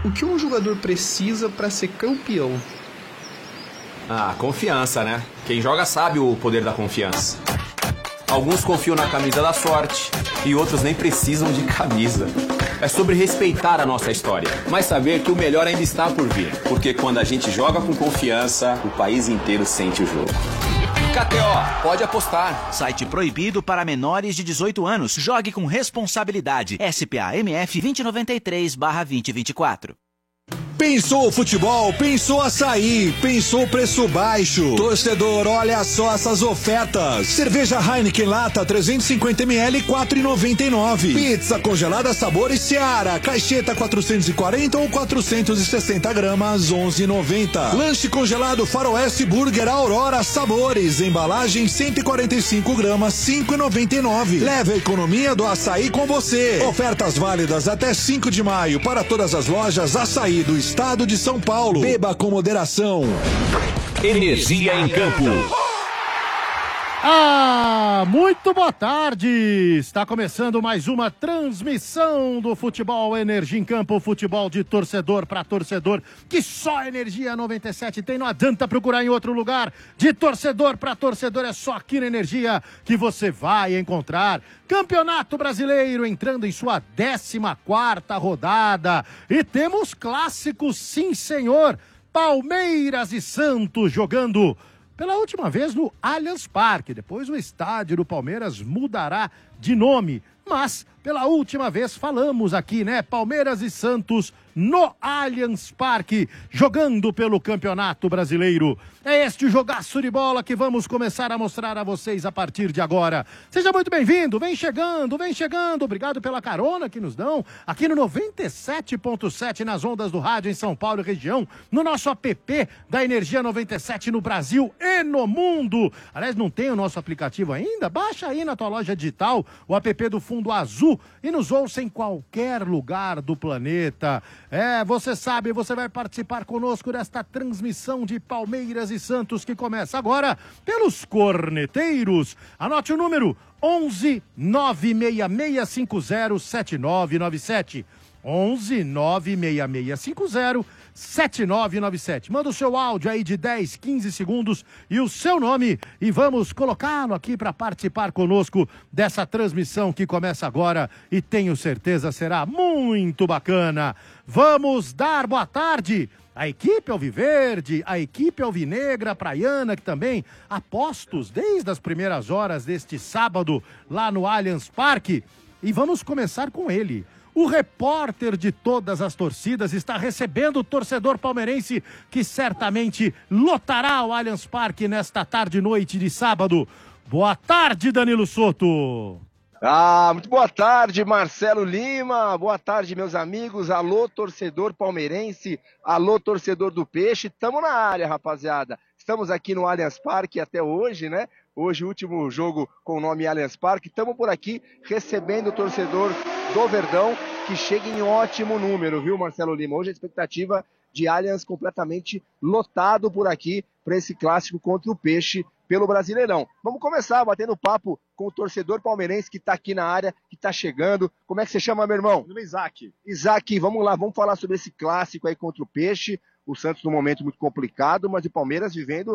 O que um jogador precisa para ser campeão? Ah, confiança, né? Quem joga sabe o poder da confiança. Alguns confiam na camisa da sorte e outros nem precisam de camisa. É sobre respeitar a nossa história, mas saber que o melhor ainda está por vir. Porque quando a gente joga com confiança, o país inteiro sente o jogo. KTO, pode apostar. Site proibido para menores de 18 anos. Jogue com responsabilidade. SPA-MF 2093/2024. Pensou futebol, pensou açaí, pensou preço baixo. Torcedor, olha só essas ofertas. Cerveja Heineken lata 350ml 4,99. Pizza congelada sabores Seara, caixeta 440 ou 460 gramas 11,90. Lanche congelado Faroeste Burger Aurora sabores, embalagem 145 gramas 5,99. Leve a economia do açaí com você. Ofertas válidas até 5 de maio para todas as lojas Açaí do Estado de São Paulo. Beba com moderação. Energia em campo. Muito boa tarde! Está começando mais uma transmissão do Futebol Energia em Campo, futebol de torcedor para torcedor, que só Energia 97 tem, não adianta procurar em outro lugar. De torcedor para torcedor é só aqui na Energia que você vai encontrar. Campeonato Brasileiro entrando em sua 14ª rodada e temos clássicos, sim senhor, Palmeiras e Santos jogando pela última vez no Allianz Parque. Depois o estádio do Palmeiras mudará de nome. Mas, pela última vez, falamos aqui, né? Palmeiras e Santos no Allianz Parque, jogando pelo Campeonato Brasileiro. É este jogaço de bola que vamos começar a mostrar a vocês a partir de agora. Seja muito bem-vindo, vem chegando, vem chegando. Obrigado pela carona que nos dão aqui no 97.7 nas ondas do rádio em São Paulo e região, no nosso app da Energia 97 no Brasil e no mundo. Aliás, não tem o nosso aplicativo ainda? Baixa aí na tua loja digital o app do Fundo Azul e nos ouça em qualquer lugar do planeta. Você sabe, você vai participar conosco desta transmissão de Palmeiras e Santos que começa agora pelos corneteiros. Anote o número 11 96650 7997. 11 96650 7997. Manda o seu áudio aí de 10, 15 segundos e o seu nome e vamos colocá-lo aqui para participar conosco dessa transmissão que começa agora e tenho certeza será muito bacana. Vamos dar boa tarde à equipe alviverde, à equipe alvinegra praiana, que também apostos desde as primeiras horas deste sábado lá no Allianz Parque. E vamos começar com ele. O repórter de todas as torcidas está recebendo o torcedor palmeirense que certamente lotará o Allianz Parque nesta tarde e noite de sábado. Boa tarde, Danilo Soto. Muito boa tarde, Marcelo Lima. Boa tarde, meus amigos. Alô, torcedor palmeirense. Alô, torcedor do Peixe. Tamo na área, rapaziada. Estamos aqui no Allianz Parque até hoje, né? Hoje, o último jogo com o nome Allianz Parque. Estamos por aqui recebendo o torcedor do Verdão, que chega em ótimo número, viu, Marcelo Lima? Hoje a expectativa de Allianz completamente lotado por aqui para esse clássico contra o Peixe pelo Brasileirão. Vamos começar batendo papo com o torcedor palmeirense que está aqui na área, que está chegando. Como é que você chama, meu irmão? Meu nome é Isaac. Isaac, vamos lá, vamos falar sobre esse clássico aí contra o Peixe. O Santos num momento muito complicado, mas o Palmeiras vivendo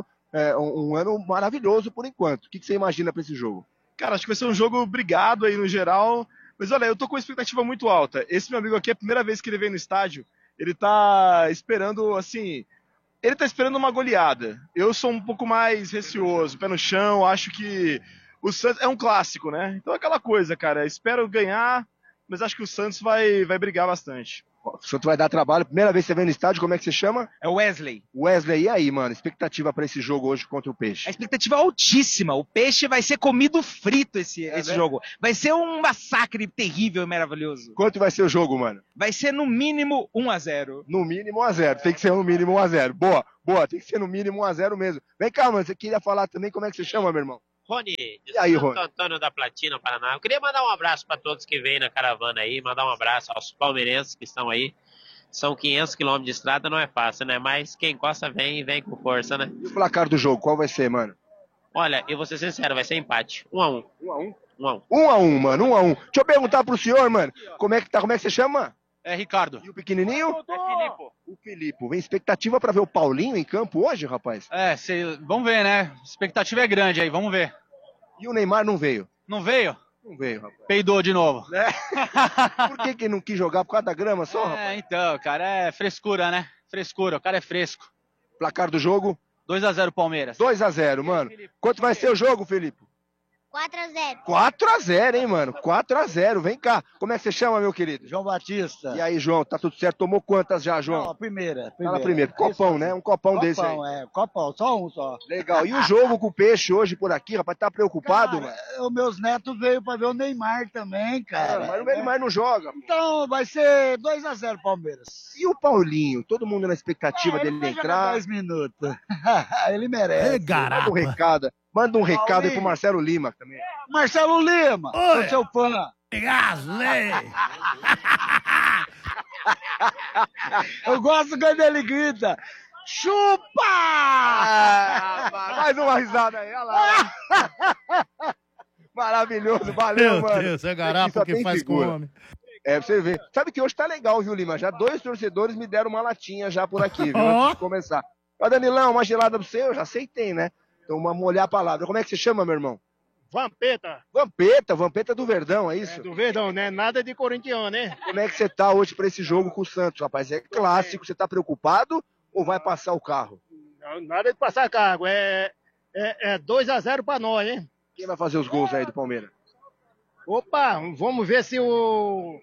um ano maravilhoso por enquanto. O que você imagina para esse jogo? Cara, acho que vai ser um jogo brigado aí no geral. Mas olha, eu tô com uma expectativa muito alta. Esse meu amigo aqui, é a primeira vez que ele vem no estádio, ele tá esperando, assim, ele tá esperando uma goleada. Eu sou um pouco mais receoso, pé no chão, acho que o Santos é um clássico, né? Então é aquela coisa, cara, espero ganhar, mas acho que o Santos vai brigar bastante. O Santos vai dar trabalho. Primeira vez que você vem no estádio, como é que você chama? É o Wesley. Wesley, e aí, mano? Expectativa para esse jogo hoje contra o Peixe? A expectativa é altíssima. O Peixe vai ser comido frito esse jogo. Vai ser um massacre terrível e maravilhoso. Quanto vai ser o jogo, mano? Vai ser no mínimo 1-0. No mínimo 1-0. Tem que ser no mínimo 1-0. Boa. Tem que ser no mínimo 1-0 mesmo. Vem cá, mano. Você queria falar também como é que você chama, meu irmão? Rony, e aí, Rony? Antônio da Platina, Paraná. Eu queria mandar um abraço para todos que vêm na caravana aí, mandar um abraço aos palmeirenses que estão aí. São 500 quilômetros de estrada, não é fácil, né? Mas quem encosta vem com força, né? E o placar do jogo, qual vai ser, mano? Olha, eu vou ser sincero, vai ser empate. 1-1. 1-1? 1-1, mano, 1-1. Deixa eu perguntar pro senhor, mano, como é que tá? Como é que você chama? É Ricardo. E o pequenininho? É Filipe. O Filipe. Vem expectativa pra ver o Paulinho em campo hoje, rapaz? Vamos ver, né? A expectativa é grande aí, vamos ver. E o Neymar não veio? Não veio? Não veio, rapaz. Peidou de novo. Por que não quis jogar? Por causa da grama só, rapaz? Então, cara, é frescura, né? Frescura, o cara é fresco. Placar do jogo? 2-0 Palmeiras. 2-0, mano. Quanto vai ser o jogo, Felipe? 4-0. 4-0, hein, mano? 4-0. Vem cá. Como é que você chama, meu querido? João Batista. E aí, João, tá tudo certo? Tomou quantas já, João? Não, a primeira. Tá na primeira. Copão, né? Um copão desse aí. Copão, só um só. Legal. E o jogo com o Peixe hoje por aqui, rapaz, tá preocupado, cara, mano? Os meus netos veio pra ver o Neymar também, cara. Mas o Neymar não joga. Então, vai ser 2-0 Palmeiras. E o Paulinho? Todo mundo na expectativa dele vai entrar. 10 minutos. Ele merece. Manda um recado. Manda um recado aí pro Marcelo Lima também. Marcelo Lima, sou seu fã. Eu gosto quando ele grita. Chupa! Mais uma risada aí, olha lá. Maravilhoso, valeu, Meu mano. Deus, é garapa que faz com o homem. É, pra você ver. Sabe que hoje tá legal, viu, Lima? Já 2 torcedores me deram uma latinha já por aqui, viu? Antes de começar. Ó, Danilão, uma gelada pra você, eu já aceitei, né? Então, vamos molhar a palavra. Como é que você chama, meu irmão? Vampeta. Vampeta do Verdão, é isso? Do Verdão, né? Nada de corintiano, né? Como é que você tá hoje pra esse jogo com o Santos, rapaz? É clássico, você tá preocupado ou vai passar o carro? Não, nada de passar cargo, é 2-0 pra nós, hein? Quem vai fazer os gols aí do Palmeiras? Opa, vamos ver se o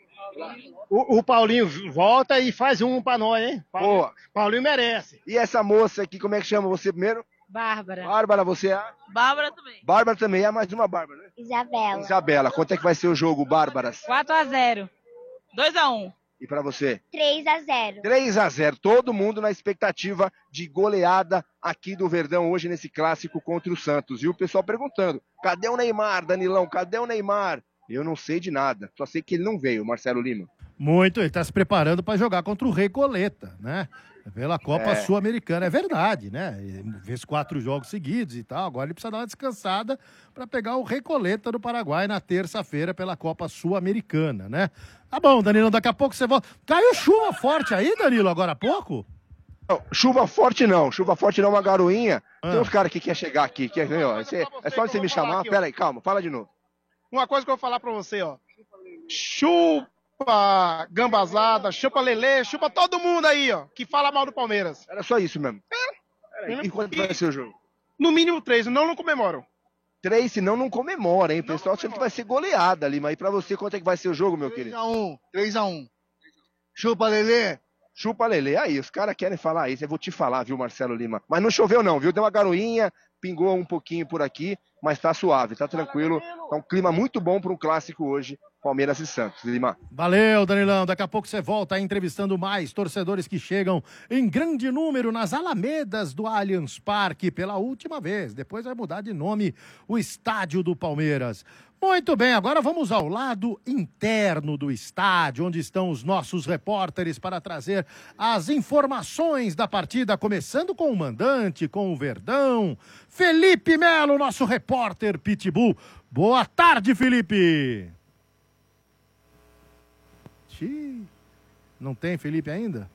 Paulinho volta e faz um pra nós, hein? Boa. Paulinho merece. E essa moça aqui, como é que chama você primeiro? Bárbara. Bárbara, você é? Bárbara também. Bárbara também, é mais uma Bárbara, né? Isabela. Isabela, quanto é que vai ser o jogo, Bárbaras? 4-0. 2-1. E pra você? 3-0. 3-0, todo mundo na expectativa de goleada aqui do Verdão hoje nesse clássico contra o Santos. E o pessoal perguntando, cadê o Neymar, Danilão, cadê o Neymar? Eu não sei de nada, só sei que ele não veio, Marcelo Lima. Muito, ele tá se preparando para jogar contra o Rei Coleta, né? Pela Copa Sul-Americana, é verdade, né? Ele fez 4 jogos seguidos e tal, agora ele precisa dar uma descansada para pegar o Rei Coleta do Paraguai na terça-feira pela Copa Sul-Americana, né? Tá bom, Danilo, daqui a pouco você volta. Caiu chuva forte aí, Danilo, agora há pouco? Não, chuva forte não, uma garoinha. Tem uns caras que querem chegar aqui, ó, é só você me chamar, aqui, pera aí, calma, fala de novo. Uma coisa que eu vou falar pra você, ó. Chupa Gambazada, chupa Lelê, chupa todo mundo aí, ó, que fala mal do Palmeiras. Era só isso mesmo. E quanto vai ser o jogo? No mínimo 3, não comemoram. 3, senão não comemora, hein? O pessoal achando que vai ser goleada ali, mas e pra você, quanto é que vai ser o jogo, meu querido? 3-1. Chupa, Lelê. Chupa, Lelê. Aí, os caras querem falar isso, eu vou te falar, viu, Marcelo Lima? Mas não choveu não, viu? Deu uma garoinha, pingou um pouquinho por aqui, mas tá suave, tá tranquilo. Tá um clima muito bom para um clássico hoje, Palmeiras e Santos. Lima. Valeu, Danilão. Daqui a pouco você volta entrevistando mais torcedores que chegam em grande número nas alamedas do Allianz Parque pela última vez. Depois vai mudar de nome o estádio do Palmeiras. Muito bem, agora vamos ao lado interno do estádio, onde estão os nossos repórteres para trazer as informações da partida, começando com o mandante, com o Verdão. Felipe Melo, nosso repórter Pitbull. Boa tarde, Felipe. Não tem Felipe ainda?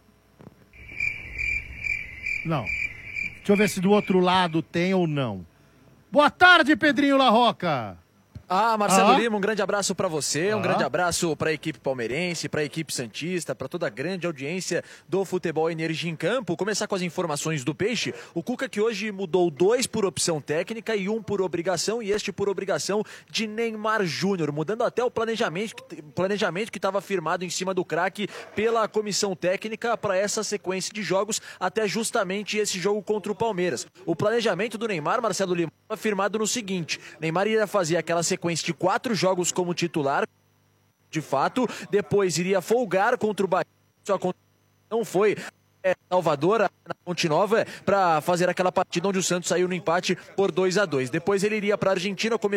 Não. Deixa eu ver se do outro lado tem ou não. Boa tarde, Pedrinho La Rocca. Marcelo Lima, um grande abraço para você, um grande abraço para a equipe palmeirense, para a equipe santista, para toda a grande audiência do Futebol Energia em Campo. Começar com as informações do Peixe. O Cuca que hoje mudou 2 por opção técnica e 1 por obrigação, e este por obrigação de Neymar Júnior, mudando até o planejamento que estava firmado em cima do craque pela comissão técnica para essa sequência de jogos, até justamente esse jogo contra o Palmeiras. O planejamento do Neymar, Marcelo Lima, estava firmado no seguinte: Neymar iria fazer aquela sequência de 4 jogos como titular, de fato, depois iria folgar contra o Bahia, só não foi Salvador, na Fonte Nova, para fazer aquela partida onde o Santos saiu no empate por 2-2. Depois ele iria para a Argentina,